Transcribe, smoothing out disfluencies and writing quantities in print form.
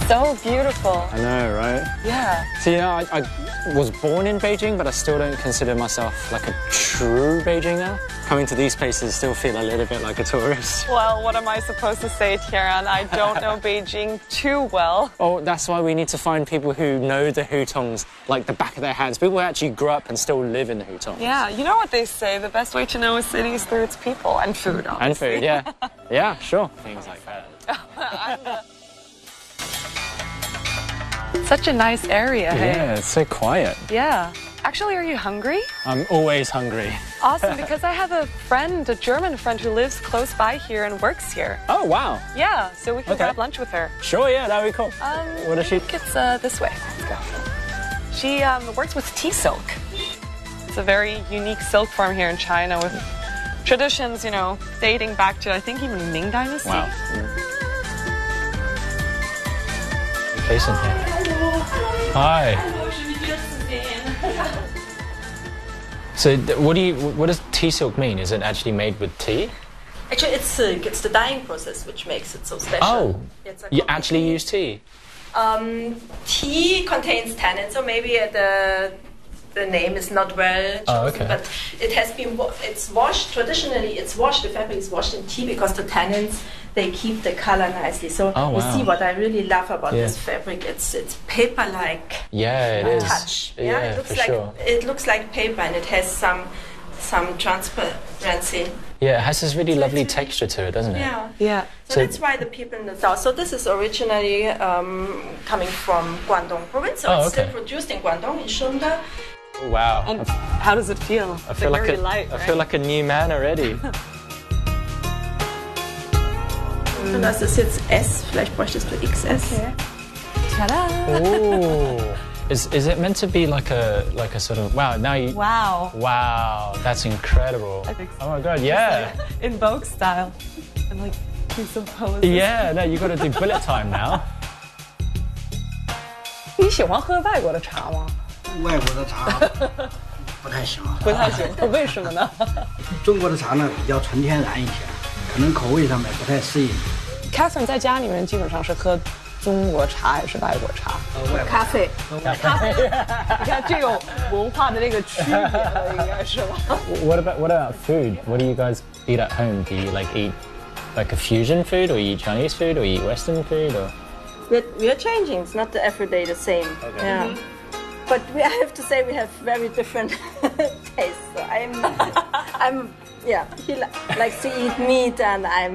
So beautiful. I know, right? Yeah. So, you know, I was born in Beijing, but I still don't consider myself like a true Beijinger. Coming to these places, still feel a little bit like a tourist. Well, what am I supposed to say, Tian? I don't know Beijing too well. Oh, that's why we need to find people who know the hutongs like the back of their hands. People who actually grew up and still live in the hutongs. Yeah, you know what they say, the best way to know a city is through its people and food, obviously. And food, yeah. Yeah, sure. Things like that. Such a nice area, hey? Yeah, it's so quiet. Yeah. Actually, are you hungry? I'm always hungry. Awesome, because I have a friend, a German friend, who lives close by here and works here. Oh, wow. Yeah, so we can grab lunch with her. Sure, yeah, that would be cool. What does she... I think it's this way. Let's go. She works with tea silk. It's a very unique silk farm here in China with traditions, you know, dating back to, I think, even Ming Dynasty. Wow. Patient here. Hi. So, what does tea silk mean? Is it actually made with tea? Actually, it's the dyeing process which makes it so special. Oh, It's you actually use tea? Tea contains tannin, so maybe the name is not well chosen, but it has been it's washed. Traditionally, it's washed. The fabric is washed in tea because the tannins, they keep the color nicely. So you see what I really love about this fabric. It's paper-like. Yeah, it is. Touch. Yeah, it looks for like sure. it looks like paper, and it has some transparency. Yeah, it has this really lovely texture to it, doesn't it? Yeah. Yeah. So that's why the people in the south. So this is originally coming from Guangdong province. So it's still produced in Guangdong, in Shunda. Wow. And how does it feel? I feel like I feel like a new man already. So das ist jetzt S. Vielleicht bräuchtest du XS. Okay. Ta-da! Oh. Is it meant to be like a sort of wow, that's incredible. I think so. Oh my god, yeah. Like in Vogue style. And like do some poses. Yeah, no, you got to do bullet time now. 你喜欢喝外国的茶吗？ 外国的茶不太喜欢， 不太喜欢，为什么呢？ 中国的茶呢比较纯天然一些，可能口味上面不太适应。 Catherine 在家里面基本上是喝中国茶还是外国茶？ 咖啡。 咖啡。你看这种文化的这个区别了，应该是吧 What about food? What do you guys eat at home? Do you eat like a fusion food, or you eat Chinese food, or you eat Western food, or? We are changing. It's not every day the same. Okay. Yeah. But I have to say we have very different tastes. So he likes to eat meat, and I'm